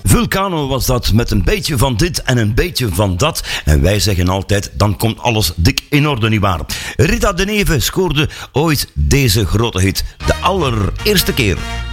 Vulcano was dat, met een beetje van dit en een beetje van dat. En wij zeggen altijd, dan komt alles dik in orde, nietwaar? Rita de Neve scoorde ooit deze grote hit. De allereerste keer.